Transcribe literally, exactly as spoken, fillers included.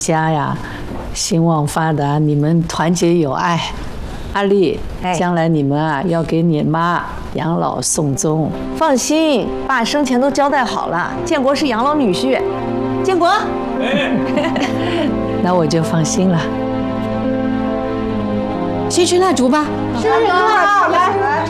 家呀，兴旺发达，你们团结友爱。阿丽，将来你们啊要给你妈养老送终。 放心，爸生前都交代好了，建国是养老女婿。建国， 那我就放心了。 先吹蜡烛吧。 是啊，来。